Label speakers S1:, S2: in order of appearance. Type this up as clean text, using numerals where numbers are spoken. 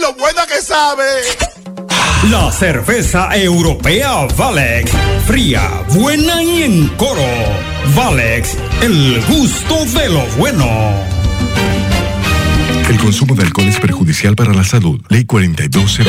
S1: lo buena que sabe!
S2: La cerveza europea Valex. Fría, buena y en coro. Valex, el gusto de lo bueno.
S3: El consumo de alcohol es perjudicial para la salud. Ley 42.